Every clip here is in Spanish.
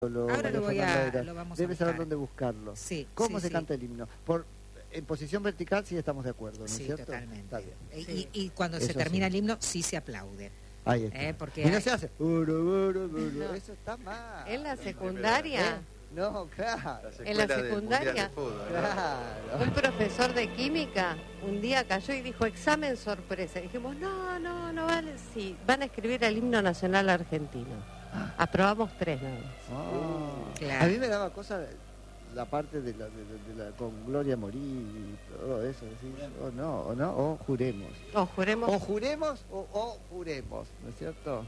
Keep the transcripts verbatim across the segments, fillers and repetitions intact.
Lo, Ahora lo, voy a, Fernanda, lo vamos debe a saber buscar. dónde buscarlo. Sí, ¿Cómo sí, se sí. canta el himno? Por, en posición vertical sí estamos de acuerdo, ¿no es Sí, cierto? totalmente. Está bien. Y, Sí. y cuando Eso se termina sí. el himno, sí se aplaude. Ahí está. Eh, porque y no hay... se hace. Uru, uru, uru. No. Eso está mal. ¿En la ¿Eh? secundaria? No, claro. ¿En la secundaria? De fútbol, ¿no? Claro. Un profesor de química un día cayó y dijo examen sorpresa. Y dijimos, no, no, no vale. Sí, van a escribir el himno nacional argentino. Aprobamos tres nada más. Oh. Claro. A mí me daba cosa la parte de la, de, de- de la con Gloria Morí y todo eso. Decir, o no, o no, o juremos. O juremos. O juremos o, o juremos, ¿no es cierto?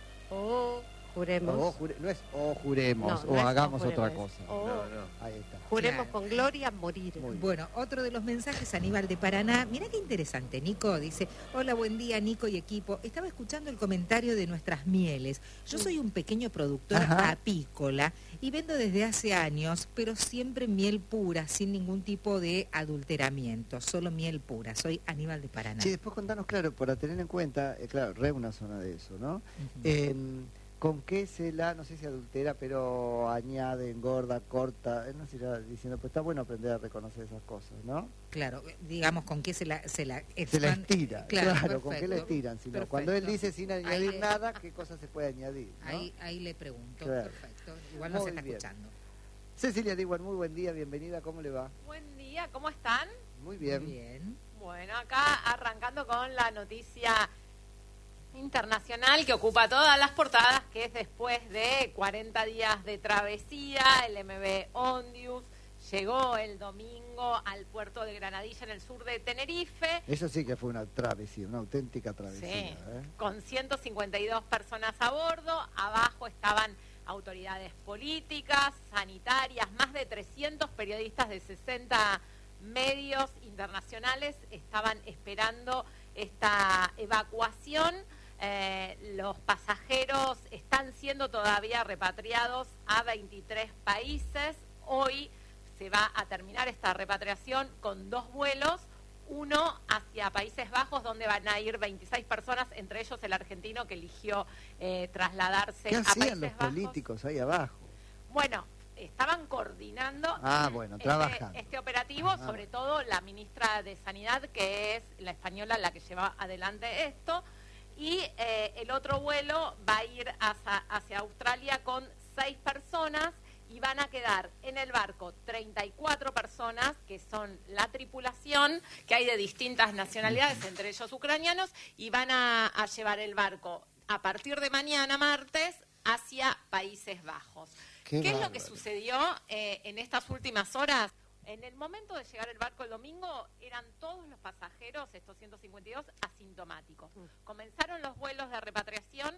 O juremos. O jure- no es o juremos No, o no es hagamos o otra juremos, cosa. o- No, no. Ahí está. Juremos Claro. con gloria morir. Muy bien. Bueno, otro de los mensajes, Aníbal de Paraná. Mira qué interesante, Nico. Dice, hola, buen día, Nico y equipo. Estaba escuchando el comentario de nuestras mieles. Yo soy un pequeño productor Ajá. apícola y vendo desde hace años, pero siempre miel pura, sin ningún tipo de adulteramiento. Solo miel pura. Soy Aníbal de Paraná. Sí, después contanos, claro, para tener en cuenta, eh, claro, re una zona de eso, ¿no? Ujú. Em, ¿Con qué se la, no sé si adultera, pero añade, engorda, corta? Eh, no sé, irá diciendo, pues está bueno aprender a reconocer esas cosas, ¿no? Claro, digamos, ¿con qué se la se la Se la expan- estira, Claro, claro, ¿con qué la perfecto, estiran? Sino, perfecto. cuando él dice sin añadir Ahí- nada, ¿qué cosa se puede añadir? ¿no? Ahí, ahí le pregunto, Claro. perfecto. Igual no Muy se está bien. escuchando. Cecilia Diwan, muy buen día, bienvenida, ¿cómo le va? Buen día, ¿cómo están? Muy bien. Muy bien. Bueno, acá arrancando con la noticia internacional que ocupa todas las portadas, que es después de cuarenta días de travesía, el M V Ondius llegó el domingo al puerto de Granadilla en el sur de Tenerife, Eso sí que fue una travesía, una auténtica travesía. Sí. ¿eh? con ciento cincuenta y dos personas a bordo. Abajo estaban autoridades políticas, sanitarias, más de trescientos periodistas de sesenta medios internacionales estaban esperando esta evacuación. Eh, los pasajeros están siendo todavía repatriados a veintitrés países. Hoy se va a terminar esta repatriación con dos vuelos, uno hacia Países Bajos, donde van a ir veintiséis personas, entre ellos el argentino que eligió eh, trasladarse ¿Qué a hacían Países los Bajos. políticos ahí abajo? Bueno, estaban coordinando Ah, bueno, este, trabajando. este operativo, Ah, sobre bueno. todo la ministra de Sanidad, que es la española la que lleva adelante esto, y eh, el otro vuelo va a ir hacia, hacia Australia con seis personas y van a quedar en el barco treinta y cuatro personas, que son la tripulación, que hay de distintas nacionalidades, entre ellos ucranianos, y van a, a llevar el barco a partir de mañana, martes, hacia Países Bajos. Qué ¿Qué es lo que bárbaro. sucedió eh, en estas últimas horas? En el momento de llegar el barco el domingo, eran todos los pasajeros, estos ciento cincuenta y dos, asintomáticos. Comenzaron los vuelos de repatriación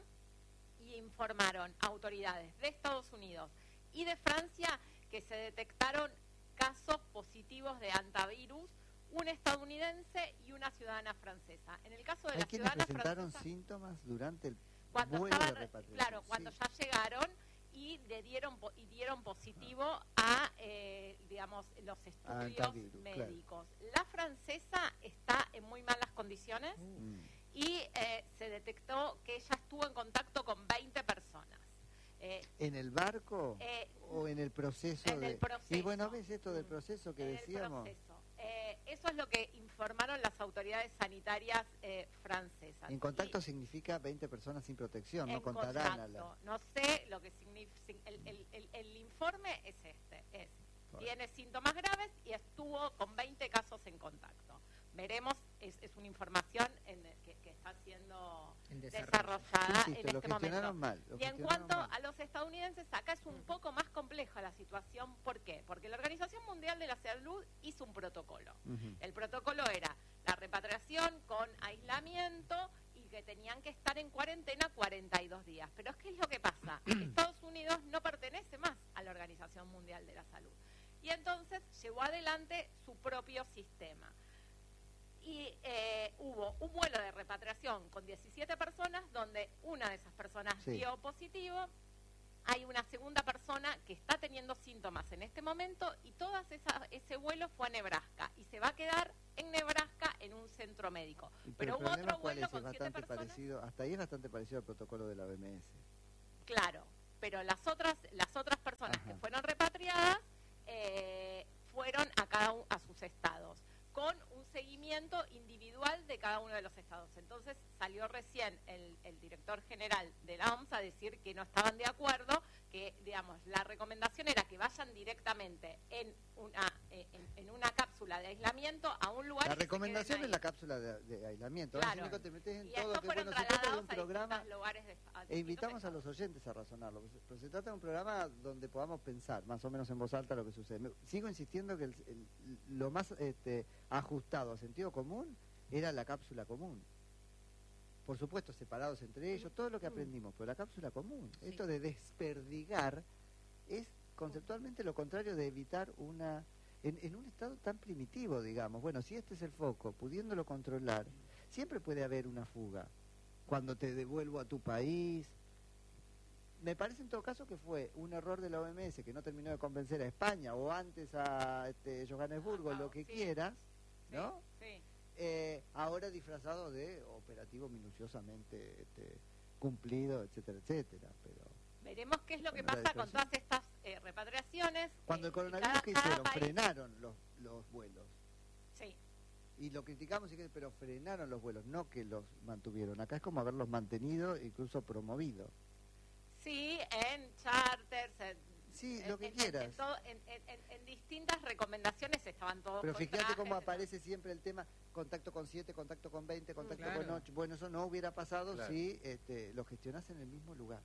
y informaron a autoridades de Estados Unidos y de Francia que se detectaron casos positivos de antivirus, un estadounidense y una ciudadana francesa. En el caso de Hay la quienes ciudadana presentaron francesa, síntomas durante el cuando vuelo de estaban, repatriación. claro, cuando Sí. ya llegaron y le dieron po- y dieron positivo a eh, digamos los estudios antivirus, claro. médicos. La francesa está en muy malas condiciones Mm. y eh, se detectó que ella estuvo en contacto con veinte personas. Eh, ¿En el barco eh, o en el proceso? en de... el proceso. Y bueno, ¿ves esto del proceso que en el decíamos? proceso. Eh, eso es lo que informaron las autoridades sanitarias eh, francesas. En contacto Y- significa veinte personas sin protección, no en contarán a la... contacto. No sé lo que significa. El, el- el- el informe es este: es Bueno. tiene síntomas graves y estuvo con veinte casos en contacto. Veremos, es, es una información en el que, que está siendo En desarrollo. desarrollada Sí, sí, en te lo este momento. gestionaron mal. lo Y en gestionaron cuanto mal. a los estadounidenses, acá es un poco más compleja la situación. ¿Por qué? Porque la Organización Mundial de la Salud hizo un protocolo. Ujú. El protocolo era la repatriación con aislamiento y que tenían que estar en cuarentena cuarenta y dos días. Pero ¿qué es lo que pasa? Estados Unidos no pertenece más a la Organización Mundial de la Salud. Y entonces llevó adelante su propio sistema. Y eh, hubo un vuelo de repatriación con diecisiete personas, donde una de esas personas Sí. dio positivo. Hay una segunda persona que está teniendo síntomas en este momento y todo ese vuelo fue a Nebraska y se va a quedar en Nebraska en un centro médico. Y Pero el hubo problema otro cuál vuelo es, es con siete bastante personas. parecido, hasta ahí es bastante parecido al protocolo de la O M S. Claro, pero las otras, las otras personas Ajá. que fueron repatriadas eh, fueron a cada uno a sus estados, con un seguimiento individual de cada uno de los estados. Entonces salió recién el, el director general de la O M S a decir que no estaban de acuerdo, que digamos la recomendación era que vayan directamente en una en, en una cápsula de aislamiento a un lugar. La y que se recomendación queden es la ahí. cápsula de, de aislamiento. Claro. Ahora, si te metes en Y todo, estos que fueron bueno, se trata de trasladados un a programa. distintos lugares de, a E distintos invitamos a estados. los oyentes a razonarlo, pero se trata de un programa donde podamos pensar más o menos en voz alta lo que sucede. Me- sigo insistiendo que el- el- lo más este, ajustado a sentido común era la cápsula común. Por supuesto, separados entre ellos, todo lo que aprendimos, pero la cápsula común. Sí. Esto de desperdigar es conceptualmente lo contrario de evitar una... En, en un estado tan primitivo, digamos, bueno, si este es el foco, pudiéndolo controlar, siempre puede haber una fuga. Cuando te devuelvo a tu país. Me parece en todo caso que fue un error de la O M S que no terminó de convencer a España o antes a este, Johannesburgo, lo que Sí. quieras, Sí, ¿no? sí. Eh, ahora disfrazado de operativo minuciosamente este, cumplido, etcétera, etcétera. Pero Veremos qué es lo que Bueno, la pasa con dispersión. todas estas eh, repatriaciones. cuando eh, el coronavirus, cada- ¿qué cada hicieron? país- Frenaron los, los vuelos. Sí. Y lo criticamos, y que- pero frenaron los vuelos, no que los mantuvieron. Acá es como haberlos mantenido, incluso promovido. Sí, en charters, en, Sí, en- lo que en- quieras. En, todo- en- en- en- en distintas recomendaciones estaban todos Pero con fíjate trajes, cómo de- aparece siempre el tema contacto con siete, contacto con veinte, contacto Claro. con ocho. Bueno, eso no hubiera pasado Claro. si este, lo gestionas en el mismo lugar.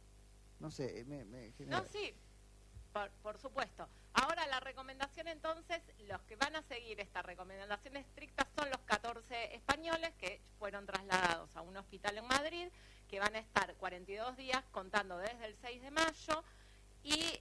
No sé, me, me genera... No, sí, por, por supuesto. Ahora la recomendación entonces, los que van a seguir esta recomendación estricta son los catorce españoles que fueron trasladados a un hospital en Madrid, que van a estar cuarenta y dos días contando desde el seis de mayo y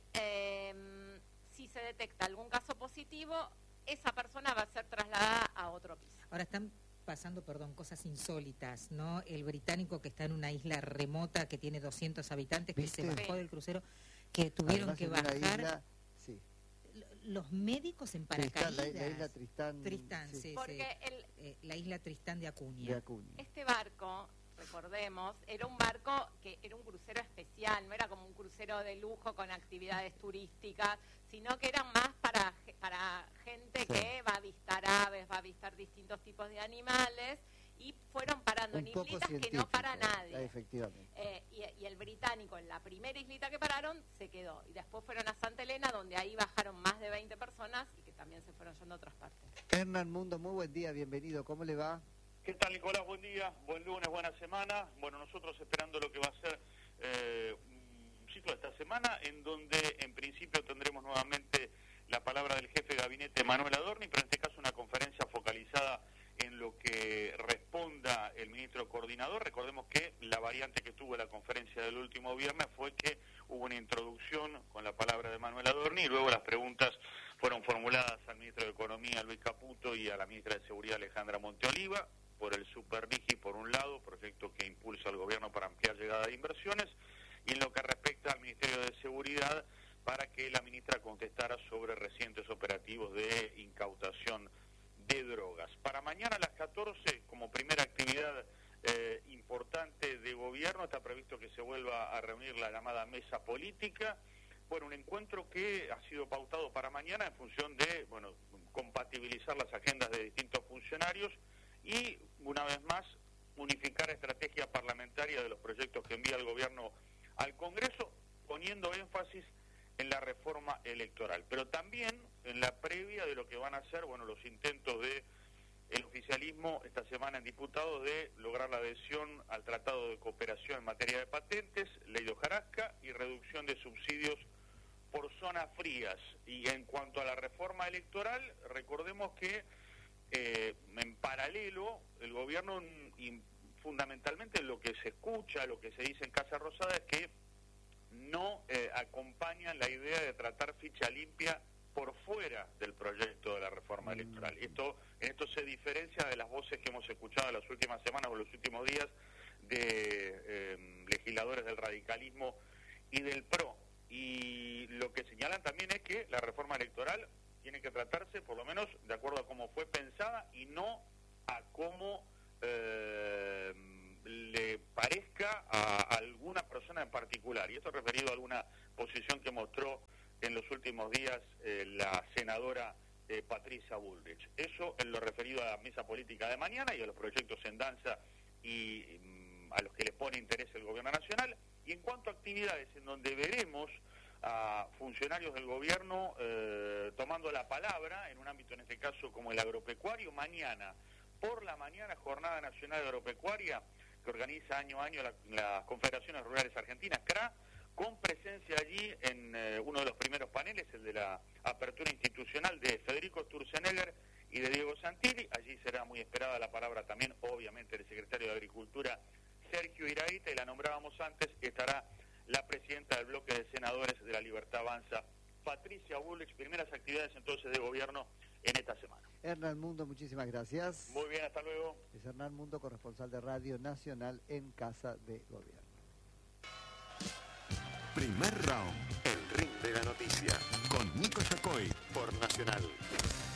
eh, si se detecta algún caso positivo, esa persona va a ser trasladada a otro piso. Ahora están pasando, perdón, cosas insólitas, ¿no? El británico que está en una isla remota que tiene doscientos habitantes, que se ¿Viste? bajó Sí. del crucero, que tuvieron Además, que en una bajar isla, sí. l- los médicos en Tristán, paracaídas. la, la isla Tristán. Tristán, sí, sí. Porque el, Eh, la isla Tristán de De Acuña. Acuña. Este barco, recordemos, era un barco que era un crucero especial, no era como un crucero de lujo con actividades turísticas, sino que eran más para, ge- para gente Sí. que va a avistar aves, va a avistar distintos tipos de animales, y fueron parando en Un poco islitas que no científico, para ah, nadie. efectivamente. Eh, y, y el británico, en la primera islita que pararon, se quedó. Y después fueron a Santa Elena, donde ahí bajaron más de veinte personas y que también se fueron yendo a otras partes. Hernán Mundo, muy buen día, bienvenido. ¿Cómo le va? ¿Qué tal, Nicolás? Buen día, buen lunes, buena semana. Bueno, nosotros esperando lo que va a ser eh, un ciclo de esta semana, en donde en principio tendremos nuevamente la palabra del jefe de gabinete Manuel Adorni, pero en este caso una conferencia focalizada en lo que responda el ministro coordinador. Recordemos que la variante que tuvo la conferencia del último viernes fue que hubo una introducción con la palabra de Manuel Adorni y luego las preguntas fueron formuladas al ministro de Economía, Luis Caputo, y a la ministra de Seguridad, Alejandra Monteoliva, por el Superrigi, por un lado, proyecto que impulsa el gobierno para ampliar llegada de inversiones, y en lo que respecta al Ministerio de Seguridad, para que la ministra contestara sobre recientes operativos de incautación de drogas. Para mañana a las catorce, como primera actividad eh, importante de gobierno, está previsto que se vuelva a reunir la llamada mesa política. Bueno, un encuentro que ha sido pautado para mañana en función de, bueno, compatibilizar las agendas de distintos funcionarios y, una vez más, unificar estrategia parlamentaria de los proyectos que envía el gobierno al Congreso, poniendo énfasis en la reforma electoral, pero también en la previa de lo que van a ser, bueno, los intentos de el oficialismo esta semana en diputados de lograr la adhesión al Tratado de Cooperación en materia de patentes, ley de hojarasca y reducción de subsidios por zonas frías. Y en cuanto a la reforma electoral, recordemos que eh, en paralelo el gobierno, y fundamentalmente lo que se escucha, lo que se dice en Casa Rosada, es que no eh, acompañan la idea de tratar ficha limpia por fuera del proyecto de la reforma Mm. electoral. Esto, esto se diferencia de las voces que hemos escuchado en las últimas semanas o los últimos días de eh, legisladores del radicalismo y del P R O. Y lo que señalan también es que la reforma electoral tiene que tratarse, por lo menos, de acuerdo a cómo fue pensada y no a cómo eh, le parezca a alguna persona en particular, y esto referido a alguna posición que mostró en los últimos días eh, la senadora eh, Patricia Bullrich. Eso en lo referido a la mesa política de mañana y a los proyectos en danza y mm, a los que les pone interés el gobierno nacional. Y en cuanto a actividades en donde veremos a funcionarios del gobierno eh, tomando la palabra, en un ámbito en este caso como el agropecuario, mañana, por la mañana, Jornada Nacional Agropecuaria, que organiza año a año la, las Confederaciones Rurales Argentinas, C R A, con presencia allí en eh, uno de los primeros paneles, el de la apertura institucional de Federico Sturzenegger y de Diego Santilli. Allí será muy esperada la palabra también, obviamente, del secretario de Agricultura, Sergio Iraíta, y la nombrábamos antes, estará la presidenta del bloque de senadores de la Libertad Avanza, Patricia Bullrich. Primeras actividades entonces de gobierno en esta semana. Hernán Mundo, muchísimas gracias. Muy bien, hasta luego. Es Hernán Mundo, corresponsal de Radio Nacional en Casa de Gobierno. Primer round, el ring de la noticia, con Nico Yacoy, por Nacional.